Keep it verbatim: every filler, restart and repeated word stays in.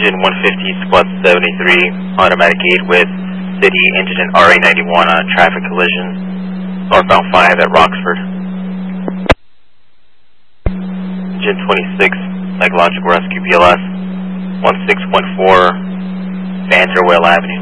engine one fifty, squad seventy-three, automatic gate with city engine R A ninety-one on traffic collision, northbound five at Roxford. Engine twenty-six, psychological rescue B L S, one six one four, Vanderwell Avenue.